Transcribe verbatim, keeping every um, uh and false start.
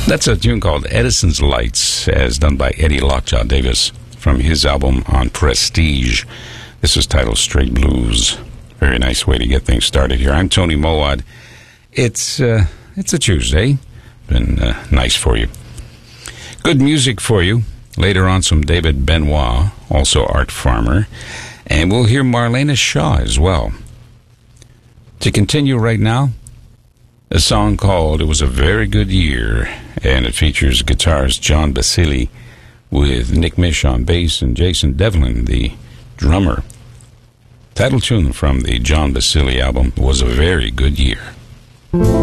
That's a tune called Edison's Lights, as done by Eddie Lockjaw Davis from his album on Prestige. This is titled Straight Blues. Very nice way to get things started here. I'm Tony Mowad. It's uh, it's a Tuesday. Been uh, nice for you. Good music for you. Later on, some David Benoit, also Art Farmer. And we'll hear Marlena Shaw as well. To continue right now, a song called It Was a Very Good Year, and it features guitarist John Basili with Nick Mish on bass and Jason Devlin, the drummer. Title tune from the John Basili album, Was a Very Good Year.